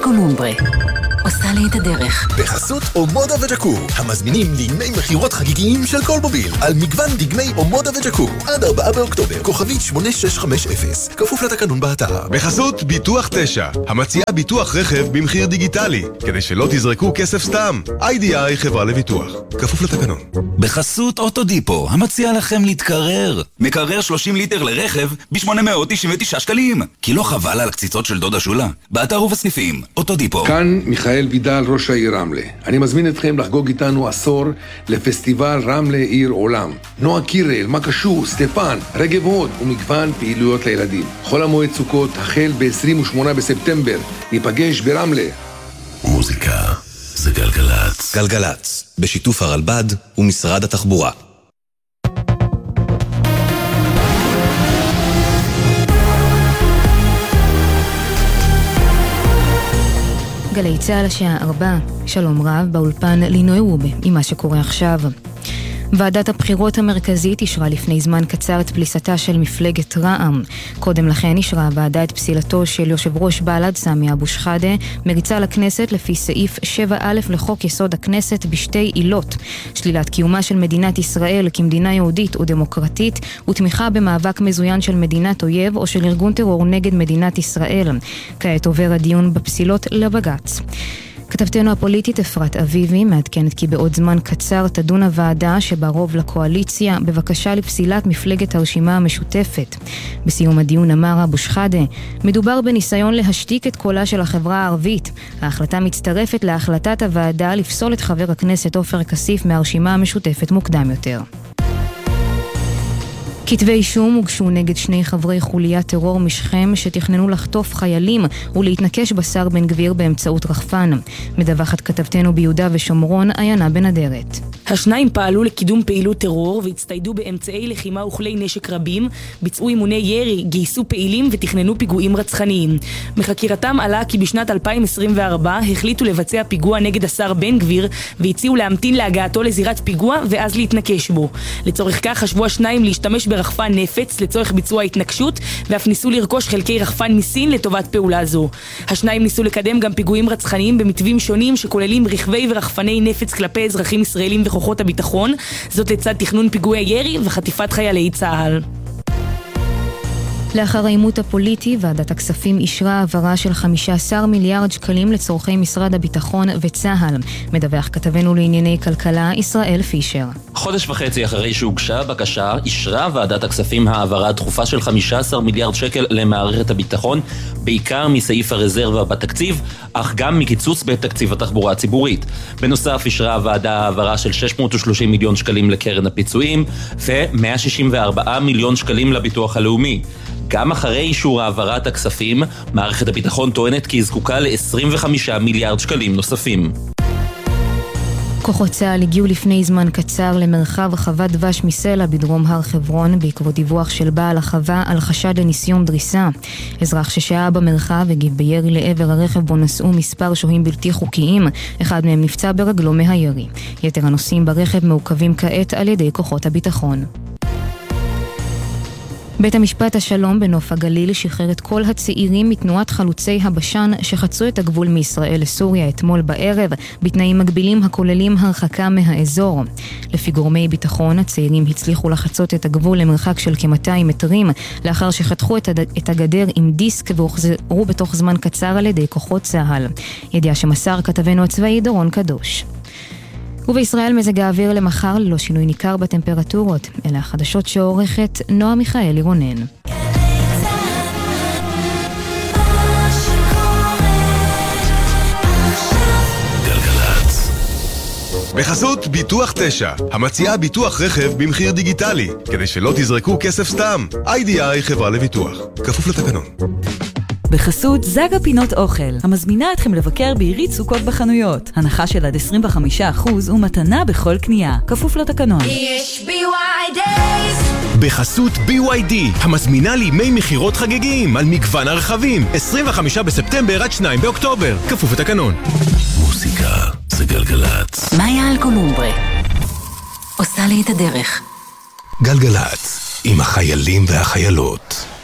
קולומbre עושה לי את הדרך. בחסות אומודה וג'קור, המזמינים דגמי מחירות חגיגיים של כל מוביל, על מגוון דגמי אומודה וג'קור, עד 4 באוקטובר, כוכבית 8650, כפוף לתקנון באתר. בחסות ביטוח 9, המציעה ביטוח רכב במחיר דיגיטלי, כדי שלא תזרקו כסף סתם. IDI חברה לביטוח, כפוף לתקנון. בחסות אוטודיפו, המציע לכם להתקרר. מקרר 30 ליטר לרכב ב-899 שקלים. כי לא חבל על הקציצות של דודה שולה. באתר ובסניפים, אוטודיפו. כאן מיכאל וידל, ראש העיר רמלה. אני מזמין אתכם לחגוג איתנו עשור לפסטיבל רמלה עיר עולם. נועה קירל, מקשו, סטפן, רגב הוד ומגוון פעילויות לילדים. חול המועד סוכות החל ב-28 בספטמבר. ניפגש ברמלה. מוזיקה זה גלגלץ. גלגלץ, בשיתוף הרלב"ד ומשרד התחבורה. גלי צהל השעה 4, שלום רב, באולפן לינוי רובה עם מה שקורה עכשיו. ועדת הבחירות המרכזית אישרה לפני זמן קצר את פליסתה של מפלגת רע"מ. קודם לכן אישרה הוועדה את פסילתו של יושב ראש בל"ד סמי אבו שחאדה מריצה לכנסת לפי סעיף 7א לחוק יסוד הכנסת בשתי עילות: שלילת קיומה של מדינת ישראל כמדינה יהודית ודמוקרטית, ותמיכה במאבק מזוין של מדינת אויב או של ארגון טרור נגד מדינת ישראל. כעת עובר הדיון בפסילות לבג"ץ. כתבתנו הפוליטית אפרת אביבי מעדכנת כי בעוד זמן קצר תדון הוועדה שברוב לקואליציה בבקשה לפסילת מפלגת הרשימה המשותפת. בסיום הדיון אמר אבו שחאדה, מדובר בניסיון להשתיק את קולה של החברה הערבית. ההחלטה מצטרפת להחלטת הוועדה לפסול את חבר הכנסת עופר כסיף מהרשימה המשותפת מוקדם יותר. כתבי אישום הוגשו נגד 2 חברי חוליית טרור משכם שתכננו לחטוף חיילים ולהתנקש בשר בן גביר באמצעות רחפן. מדווחת כתבתנו ביהודה ושומרון עיינה בן אדרת. השניים פעלו לקידום פעילות טרור והצטיידו באמצעי לחימה וכלי נשק רבים, ביצעו אימוני ירי, גייסו פעילים ותכננו פיגועים רצחניים. מחקירתם עלה כי בשנת 2024 החליטו לבצע פיגוע נגד השר בן גביר והציעו להמתין להגעתו לזירת פיגוע ואז להתנקש בו. לצורך כך חשבו השניים להשתמש ברחפן נפץ לצורך ביצוע התנקשות, ואף ניסו לרכוש חלקי רחפן מסין לטובת פעולה זו. השניים ניסו לקדם גם פיגועים רצחניים במתווים שונים שכוללים רכבי ורחפני נפץ כלפי אזרחים ישראלים וכוחות הביטחון, זאת לצד תכנון פיגועי ירי וחטיפת חיילי צה"ל. לאחר העימות הפוליטי, ועדת הכספים אישרה העברה של 15 מיליארד שקלים לצורכי משרד הביטחון וצה"ל. מדווח כתבנו לענייני כלכלה ישראל פישר. חודש וחצי אחרי שהוגשה בקשה, אישרה ועדת הכספים העברה דחופה של 15 מיליארד שקל למערכת הביטחון, בעיקר מסעיף הרזרבה בתקציב, אך גם מקיצוץ בתקציב התחבורה הציבורית. בנוסף אישרה הוועדה העברה של 630 מיליון שקלים לקרן הפיצויים ו164 מיליון שקלים לביטוח הלאומי. גם אחרי אישור העברת הכספים, מערכת הביטחון טוענת כי היא זקוקה ל-25 מיליארד שקלים נוספים. כוחות צה"ל הגיעו לפני זמן קצר למרחב חוות דבש מסלע בדרום הר חברון בעקבות דיווח של בעל החווה על חשד לניסיון דריסה. אזרח ששהה במרחב הגיב בירי לעבר הרכב בו נסעו מספר שוהים בלתי חוקיים, אחד מהם נפצע ברגלו מהירי. יתר הנוסעים ברכב מעוכבים כעת על ידי כוחות הביטחון. בית המשפט השלום בנוף הגליל שחרר את כל הצעירים מתנועת חלוצי הבשן שחצו את הגבול מישראל לסוריה אתמול בערב בתנאים מגבילים הכוללים הרחקה מהאזור. לפי גורמי ביטחון, הצעירים הצליחו לחצות את הגבול למרחק של כ-200 מטרים לאחר שחתכו את הגדר עם דיסק והוחזרו בתוך זמן קצר על ידי כוחות צה"ל. ידיעה שמסר כתבנו הצבאי דורון קדוש. ובישראל מזג האוויר למחר ללא שינוי ניכר בטמפרטורות. אלה החדשות שעורכת נועה מיכאלי רונן. גלגלץ. בחסות ביטוח 9, המציעה ביטוח רכב במחיר דיגיטלי, כדי שלא תזרקו כסף סתם. IDI חברה לביטוח, כפוף לתקנון. בחסות זגה פינות אוכל, המזמינה אתכם לבקר בעירית סוכות בחנויות. הנחה של עד 25% ומתנה בכל קנייה. כפוף לתקנון. יש BYD. בחסות BYD, המזמינה לימי מחירות חגיגיים על מגוון הרכבים. 25 בספטמבר עד 2 באוקטובר. כפוף לתקנון. מוזיקה זה גלגלץ. מאיה קולומbre עושה לי את הדרך. גלגלץ, עם החיילים והחיילות.